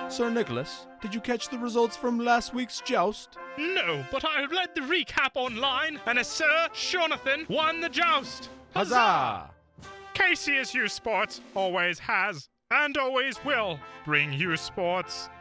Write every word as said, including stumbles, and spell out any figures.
Sir Nicholas, did you catch the results from last week's joust? No, but I have read the recap online, and a Sir Jonathan won the joust. Huzzah! K C S U Sports always has, and always will, bring you sports.